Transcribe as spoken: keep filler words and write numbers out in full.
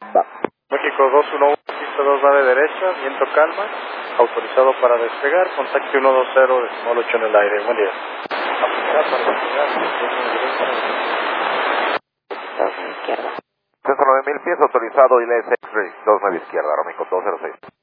Va. México dos uno uno, pista dos nave derecha, viento calma, autorizado para despegar, contacto uno dos cero, decimal ocho en el aire, buen día. Apuntar para despegar, Dos a la izquierda. Censo nueve mil pies, autorizado I L S X-Ray, dos nueve izquierda, Romico dos cero seis.